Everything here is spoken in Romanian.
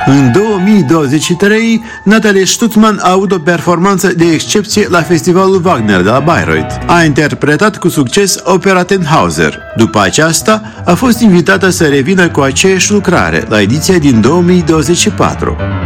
În 2023, Natalie Stutzmann a avut o performanță de excepție la Festivalul Wagner de la Bayreuth. A interpretat cu succes opera Tannhäuser. După aceasta, a fost invitată să revină cu aceeași lucrare la ediția din 2024.